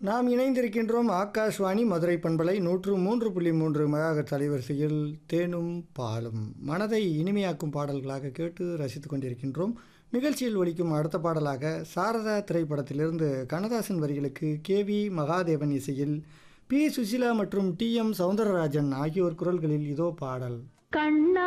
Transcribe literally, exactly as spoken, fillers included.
நாம் இணைந்திருக்கின்றோம் ஆகாஷ்வாணி மதுரை பண்பலை நூற்று மூன்று புள்ளி மூன்று மெகாஹெர்ட்ஸ் அலைவரிசையில் தேனும் பாலும் மனதை இனிமையாக்கும் பாடல்களாக கேட்டு ரசித்துக் கொண்டிருக்கின்றோம். நிகழ்ச்சியில் ஒலிக்கும் அடுத்த பாடலாக சாரதா திரைப்படத்திலிருந்து கண்ணதாசன் வரிகளுக்கு கே வி மகாதேவன் இசையில் பி சுசிலா மற்றும் டி எம் சௌந்தரராஜன் ஆகியோர் குரல்களில் இதோ பாடல். கண்ணா